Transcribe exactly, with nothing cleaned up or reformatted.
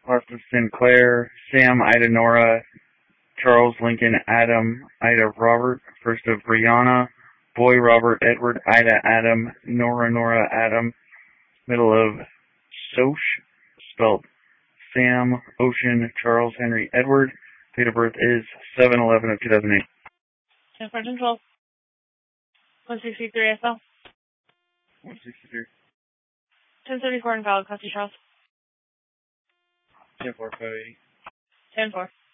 Martha Sinclair, Sam, Ida, Nora, Charles, Lincoln, Adam, Ida, Robert, first of Brianna, Boy, Robert, Edward, Ida, Adam, Nora, Nora, Adam, middle of Soch, spelled Sam, Ocean, Charles, Henry, Edward. Date of birth is seven eleven of two thousand eight. ten fourteen twelve. one sixty-three S L. one sixty-three. ten seventy-four in valid, Classy Charles. ten four five eighty. ten four.